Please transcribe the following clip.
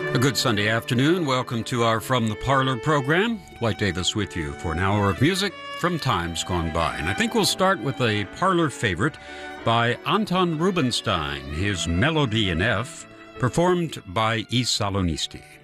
A good Sunday afternoon. Welcome to our From the Parlor program. Dwight Davis with you for an hour of music from times gone by. And I think we'll start with a parlor favorite by Anton Rubinstein, his Melody in F, performed by I Salonisti.